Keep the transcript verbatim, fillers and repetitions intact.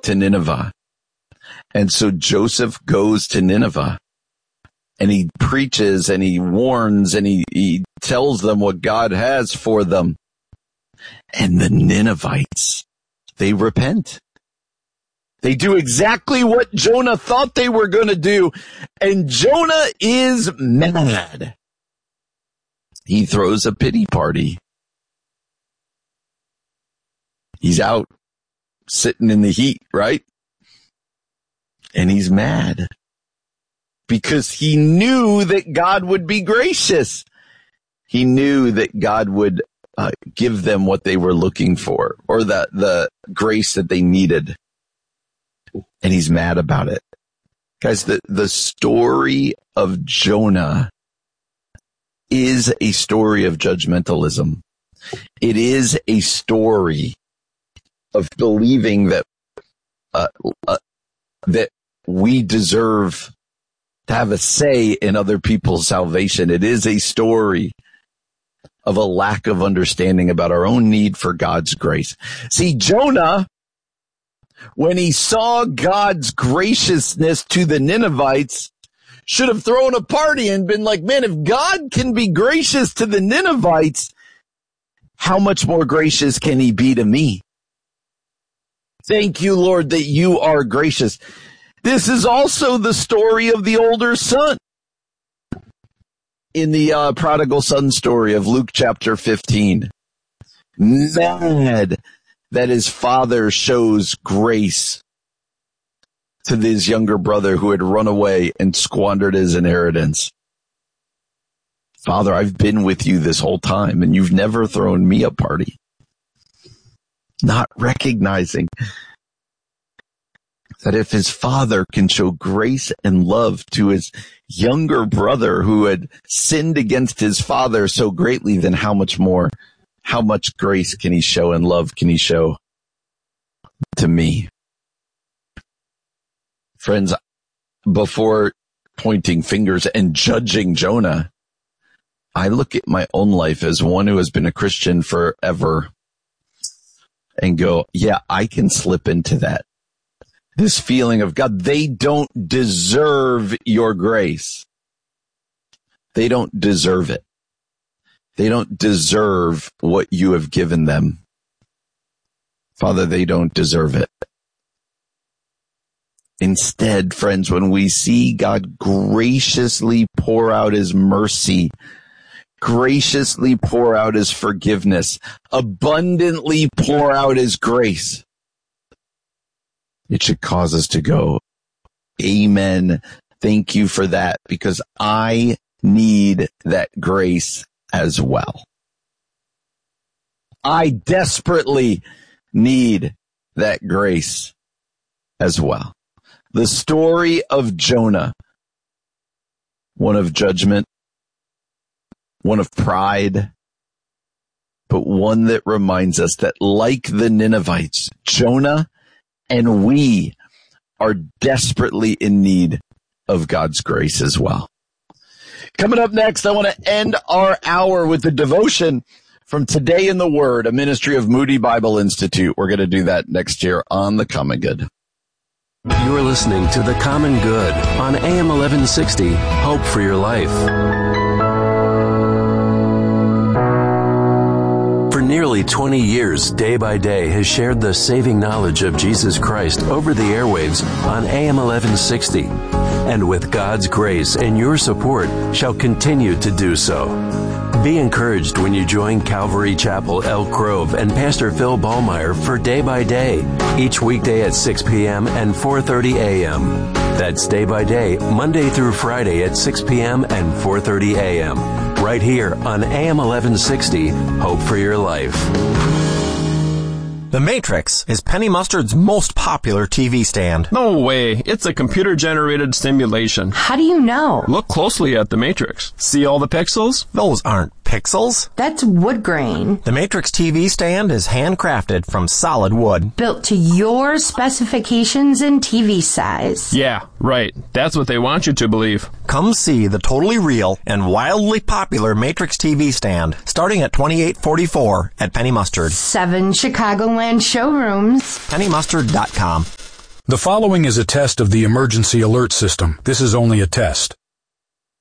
to Nineveh. And so Joseph goes to Nineveh and he preaches and he warns and he, he tells them what God has for them. And the Ninevites, they repent. They do exactly what Jonah thought they were going to do. And Jonah is mad. He throws a pity party. He's out sitting in the heat, right? And he's mad because he knew that God would be gracious. He knew that God would uh, give them what they were looking for, or the, the grace that they needed. And he's mad about it. Guys, the, the story of Jonah is a story of judgmentalism. It is a story of believing that uh, uh, that we deserve to have a say in other people's salvation. It is a story of a lack of understanding about our own need for God's grace. See, Jonah, when he saw God's graciousness to the Ninevites, should have thrown a party and been like, man, if God can be gracious to the Ninevites, how much more gracious can he be to me? Thank you, Lord, that you are gracious. This is also the story of the older son. In the uh, prodigal son story of Luke chapter fifteen. Mad that his father shows grace to his younger brother who had run away and squandered his inheritance. Father, I've been with you this whole time and you've never thrown me a party. Not recognizing that if his father can show grace and love to his younger brother who had sinned against his father so greatly, then how much more, how much grace can he show and love can he show to me? Friends, before pointing fingers and judging Jonah, I look at my own life as one who has been a Christian forever and go, yeah, I can slip into that. This feeling of, God, they don't deserve your grace. They don't deserve it. They don't deserve what you have given them. Father, they don't deserve it. Instead, friends, when we see God graciously pour out his mercy, graciously pour out his forgiveness, abundantly pour out his grace, it should cause us to go, amen. Thank you for that, because I need that grace as well. I desperately need that grace as well. The story of Jonah, one of judgment, one of pride, but one that reminds us that like the Ninevites, Jonah and we are desperately in need of God's grace as well. Coming up next, I want to end our hour with the devotion from Today in the Word, a ministry of Moody Bible Institute. We're going to do that next year on The Common Good. You are listening to The Common Good on A M eleven sixty, Hope for Your Life. For nearly twenty years, Day by Day has shared the saving knowledge of Jesus Christ over the airwaves on A M eleven sixty, and with God's grace and your support shall continue to do so. Be encouraged when you join Calvary Chapel, Elk Grove, and Pastor Phil Ballmeyer for Day by Day, each weekday at six p.m. and four thirty a.m. That's Day by Day, Monday through Friday at six p.m. and four thirty a.m. right here on A M eleven sixty, Hope for Your Life. The Matrix is Penny Mustard's most popular T V stand. No way. It's a computer-generated simulation. How do you know? Look closely at the Matrix. See all the pixels? Those aren't pixels. That's wood grain. The Matrix T V stand is handcrafted from solid wood. Built to your specifications and T V size. Yeah, right. That's what they want you to believe. Come see the totally real and wildly popular Matrix T V stand, starting at twenty-eight forty-four at Penny Mustard. Seven Chicagoland showrooms. Penny Mustard dot com. The following is a test of the emergency alert system. This is only a test.